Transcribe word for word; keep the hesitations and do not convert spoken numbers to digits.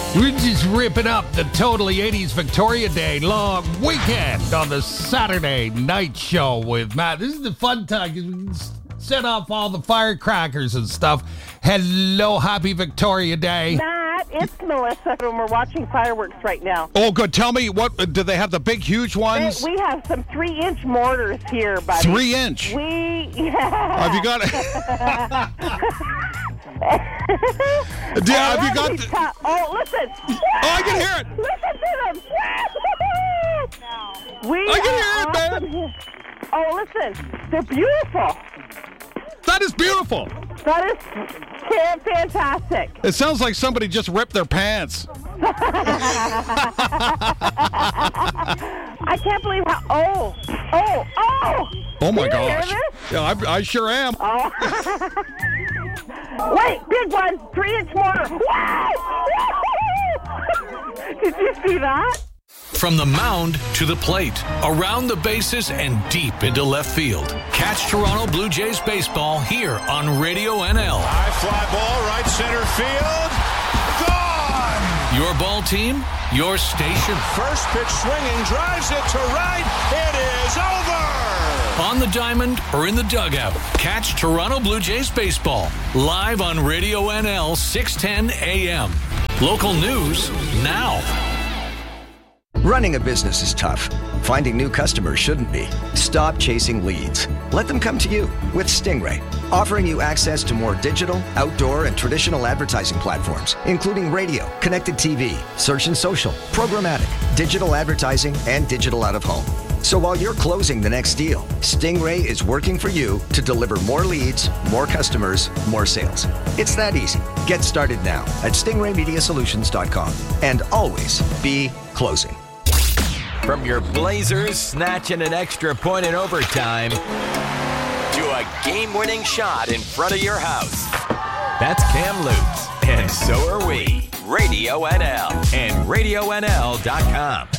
We're just ripping up the Totally eighties Victoria Day long weekend on the Saturday night show with Matt. This is the fun time because we can set off all the firecrackers and stuff. Hello, happy Victoria Day. Matt, it's Melissa, and we're watching fireworks right now. Oh, good. Tell me, what do they have? The big, huge ones? We have some three-inch mortars here, buddy. Three inch? We, yeah. Have you got it? Do, have you got? The, oh, listen! Oh, I can hear it! Listen to them! We I can hear it, awesome. man! Oh, listen! They're beautiful! That is beautiful! That is fantastic! It sounds like somebody just ripped their pants. I can't believe how... Oh! Oh! Oh! Oh, my Did you gosh. hear this? Yeah, I, I sure am. Oh. Wait, big one, three-inch mortar. Wow! Did you see that? From the mound to the plate, around the bases and deep into left field. Catch Toronto Blue Jays baseball here on Radio N L. High fly ball, right center field. Gone! Your ball team, your station. First pitch swinging, drives it to right. It is over! On the diamond or in the dugout, catch Toronto Blue Jays baseball live on Radio N L six ten A M. Local news now. Running a business is tough. Finding new customers shouldn't be. Stop chasing leads. Let them come to you with Stingray, offering you access to more digital, outdoor, and traditional advertising platforms, including radio, connected T V, search and social, programmatic, digital advertising, and digital out-of-home. So while you're closing the next deal, Stingray is working for you to deliver more leads, more customers, more sales. It's that easy. Get started now at stingray media solutions dot com and always be closing. From your Blazers snatching an extra point in overtime to a game-winning shot in front of your house. That's Cam Lutz, and so are we. Radio N L and radio N L dot com.